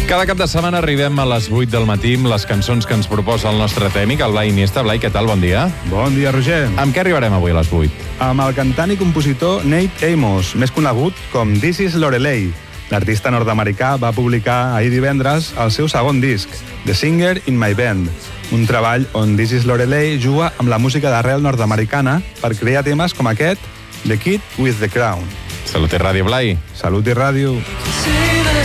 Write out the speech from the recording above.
Cada cap de setmana arribem a les 8 del matí amb les cançons que ens proposa el nostre tècnic, el Blai Iniesta. Blai, què tal? Bon dia. Bon dia, Roger. Amb què arribarem avui a les 8? Amb el cantant i compositor Nate Amos, més conegut com This Is Lorelei. L'artista nord-americà va publicar ahir divendres el seu segon disc, The Singer in My Band, un treball on This Is Lorelei juga amb la música d'arrel nord-americana per crear temes com aquest, The Kid with the Crown. Salut i ràdio, Blai. Salut i ràdio.